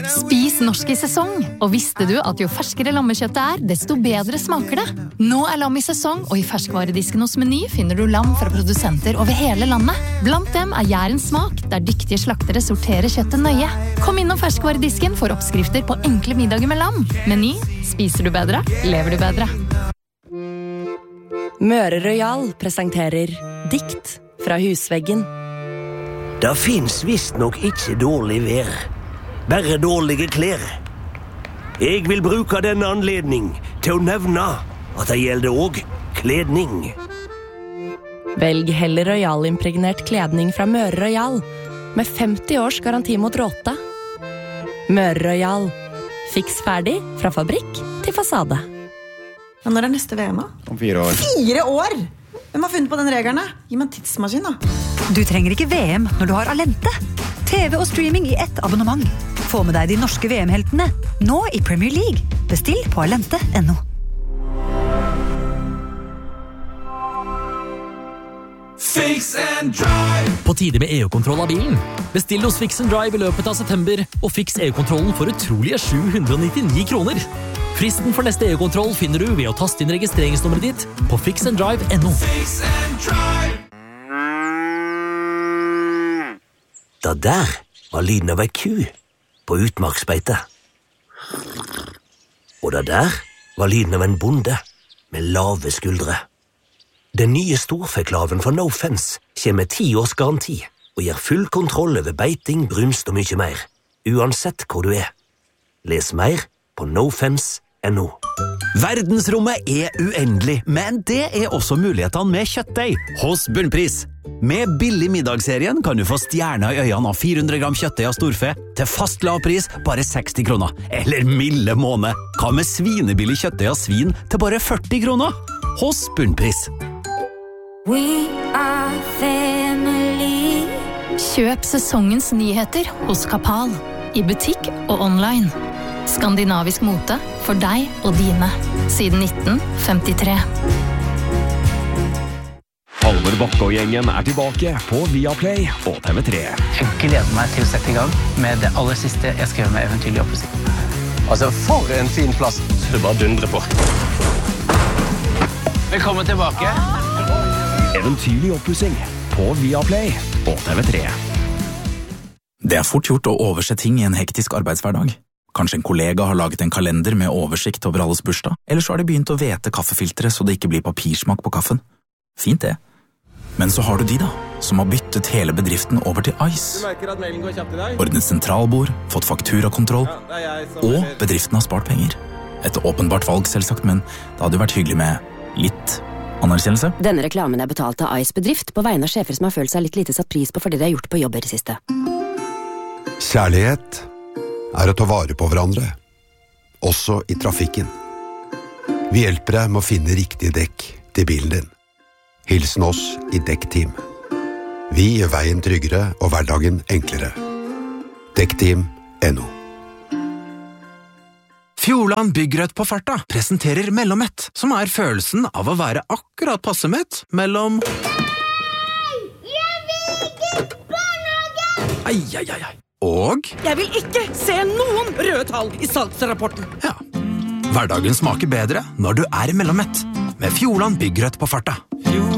Spis norsk I sesong, og visste du at jo ferskere lammekjøttet desto bedre smaker det? Nå lam I sesong, og I ferskvaredisken hos Meny finner du lam fra produsenter over hele landet. Blant dem Jærens smak, der dyktige slaktere sorterer kjøttet nøye. Kom innom ferskvaredisken for oppskrifter på enkle middager med lam. Meny, spiser du bedre, lever du bedre. Møre Royal presenterer Dikt fra husveggen. Det finns visst nok ikke dårlig vær. Bare dårlige klær. Jeg vil bruke denne anledning til å nevne at det gjelder også kledning. Velg heller Royal-impregnert kledning fra Møre Royal, med 50 års garanti mot råte. Møre Royal. Fiks ferdig fra fabrikk til fasade. Ja, når neste VM da? Om 4 år. 4 år? Hvem har funnet på den regelen? Gi meg en tidsmaskin da. Du trenger ikke VM når du har Alente. TV og streaming I ett abonnement. Få med deg de norske VM-heltene, nå I Premier League. Bestill på alente.no. Fix and Drive! På tide med EU-kontroll av bilen. Bestill hos Fix and Drive I løpet av september, og fiks EU-kontrollen for utrolige 799 kroner. Fristen for neste EU-kontroll finner du ved å taste inn registreringsnummeret ditt på fixanddrive.no. Fix and Drive! Det der var lyden av ei ku på utmarksbeite. Og det der var lyden av en bonde med lave skuldre. Den nye storfeklaven fra No Fence kommer med 10 års garanti og gir full kontroll over beiting, brunst og mye mer, uansett hvor du Les mer på nofence.no. Verdensrommet uendelig, men det også mulighetene med kjøttdeig hos Bunnpris. Med billig middagsserien kan du få stjerner I øynene av 400 gram kjøttdeig av storfe til fast lav pris, bare 60 kroner. Eller milde måned. Hva med svinebillig kjøttdeig av svin til bare 40 kroner? Hos Bunnpris. We are family. Kjøp sesongens nyheter hos Kapal. I butikk og online. Skandinavisk mote for deg og dine. Siden 1953. Halvor Bakke og gjengen tilbake på Viaplay og TV3. Jeg gleder meg til å sette I gang med det aller siste jeg skrev med Eventyrlig oppussing. Altså, for en fin plass. Så du bare dundrer på. Velkommen tilbake. Eventyrlig oppussing på Viaplay og TV3. Det fort gjort å overse ting I en hektisk arbeidshverdag. Kanskje en kollega har laget en kalender med oversikt over alles bursdag, eller så har de begynt å vete kaffefiltre så det ikke blir papirsmak på kaffen. Fint det. Men så har du de da, som har byttet hele bedriften over til Ice. Du merker at mailen går kjapt I dag? Ordnet sentralbord, fått fakturakontroll, og bedriften har spart penger. Et åpenbart valg selvsagt, men det hadde jo vært hyggelig med litt anerkjennelse. Denne reklamen betalt av Ice bedrift på vegne av sjefer som har følt seg litt lite satt pris på for det de har gjort på jobber I siste. Kjærlighet å ta vare på hverandre, også I trafikken. Vi hjelper deg med å finne riktig dekk til bilen din. Hilsen oss I Dekkteam. Vi gjør veien tryggere og hverdagen enklere. Dekkteam.no. Fjordland Byggrødt på farta presenterer Mellommett, som følelsen av å være akkurat passe mett mellom Ai. Og Jeg vil ikke se noen røde tall I salgsrapporten. Ja. Hverdagen smaker bedre når du Mellommett, med Fjordland Byggrødt på farta.